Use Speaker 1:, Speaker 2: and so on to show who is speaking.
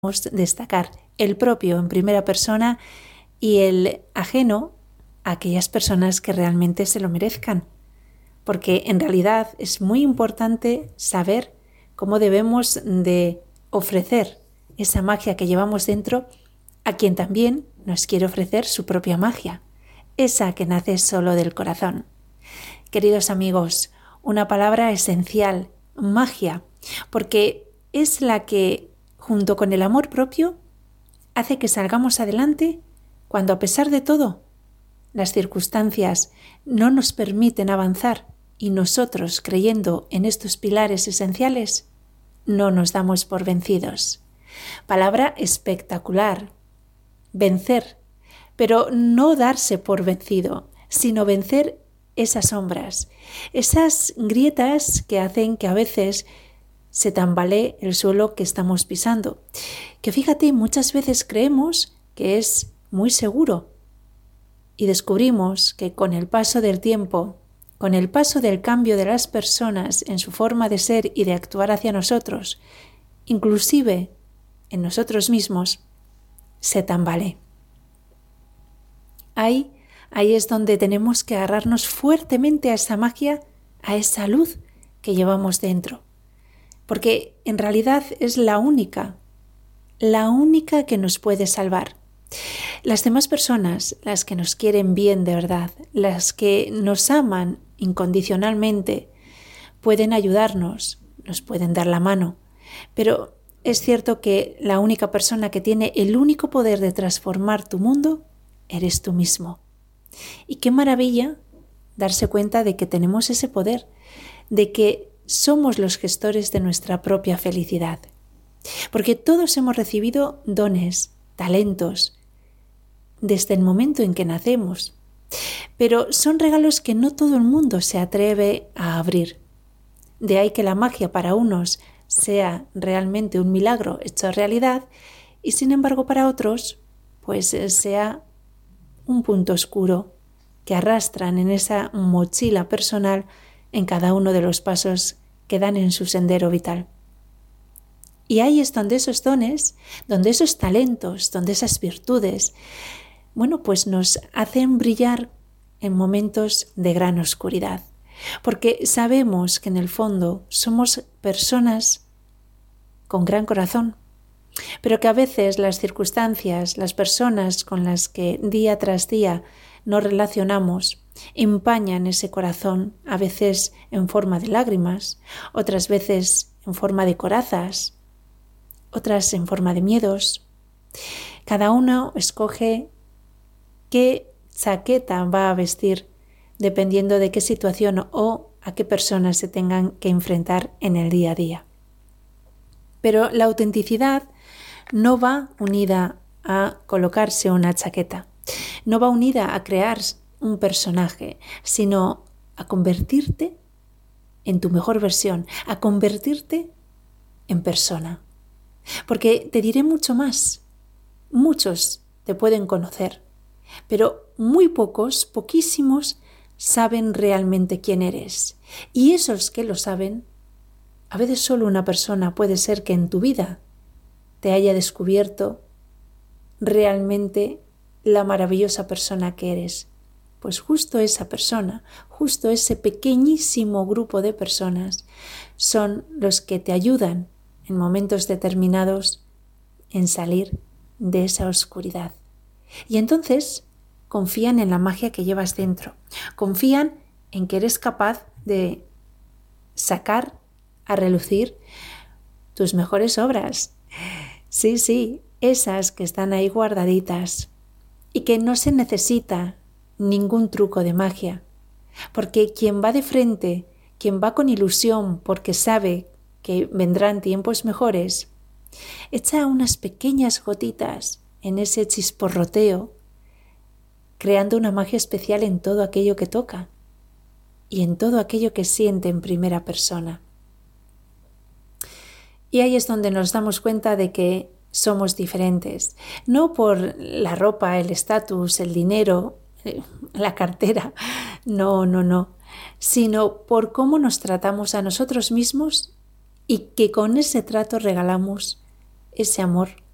Speaker 1: destacar el propio en primera persona y el ajeno a aquellas personas que realmente se lo merezcan. Porque en realidad es muy importante saber cómo debemos de ofrecer esa magia que llevamos dentro a quien también nos quiere ofrecer su propia magia, esa que nace solo del corazón. Queridos amigos, una palabra esencial, magia, porque es la que, junto con el amor propio, hace que salgamos adelante cuando, a pesar de todo, las circunstancias no nos permiten avanzar y nosotros, creyendo en estos pilares esenciales, no nos damos por vencidos. Palabra espectacular. Vencer, pero no darse por vencido, sino vencer esas sombras, esas grietas que hacen que a veces se tambalee el suelo que estamos pisando. Que fíjate, muchas veces creemos que es muy seguro y descubrimos que con el paso del tiempo, con el paso del cambio de las personas en su forma de ser y de actuar hacia nosotros, inclusive en nosotros mismos, se tambalee. Ahí es donde tenemos que agarrarnos fuertemente a esa magia, a esa luz que llevamos dentro. Porque en realidad es la única que nos puede salvar. Las demás personas, las que nos quieren bien de verdad, las que nos aman incondicionalmente, pueden ayudarnos, nos pueden dar la mano, pero es cierto que la única persona que tiene el único poder de transformar tu mundo eres tú mismo. Y qué maravilla darse cuenta de que tenemos ese poder, de que somos los gestores de nuestra propia felicidad. Porque todos hemos recibido dones, talentos, desde el momento en que nacemos. Pero son regalos que no todo el mundo se atreve a abrir. De ahí que la magia para unos sea realmente un milagro hecho realidad y sin embargo para otros pues sea un punto oscuro que arrastran en esa mochila personal en cada uno de los pasos que dan en su sendero vital. Y ahí es donde esos dones, donde esos talentos, donde esas virtudes, pues nos hacen brillar en momentos de gran oscuridad. Porque sabemos que en el fondo somos personas con gran corazón, pero que a veces las circunstancias, las personas con las que día tras día nos relacionamos, empañan ese corazón, a veces en forma de lágrimas, otras veces en forma de corazas, otras en forma de miedos. Cada uno escoge qué chaqueta va a vestir dependiendo de qué situación o a qué personas se tengan que enfrentar en el día a día. Pero la autenticidad no va unida a colocarse una chaqueta, no va unida a crear un personaje, sino a convertirte en tu mejor versión, a convertirte en persona. Porque te diré mucho más. Muchos te pueden conocer, pero muy pocos, poquísimos, saben realmente quién eres. Y esos que lo saben, a veces solo una persona puede ser que en tu vida te haya descubierto realmente la maravillosa persona que eres. Pues justo esa persona, justo ese pequeñísimo grupo de personas son los que te ayudan en momentos determinados en salir de esa oscuridad. Y entonces confían en la magia que llevas dentro, confían en que eres capaz de sacar a relucir tus mejores obras. Sí, esas que están ahí guardaditas y que no se necesita ningún truco de magia, porque quien va de frente, quien va con ilusión porque sabe que vendrán tiempos mejores, echa unas pequeñas gotitas en ese chisporroteo, creando una magia especial en todo aquello que toca y en todo aquello que siente en primera persona. Y ahí es donde nos damos cuenta de que somos diferentes, no por la ropa, el estatus, el dinero, la cartera, no, sino por cómo nos tratamos a nosotros mismos y que con ese trato regalamos ese amor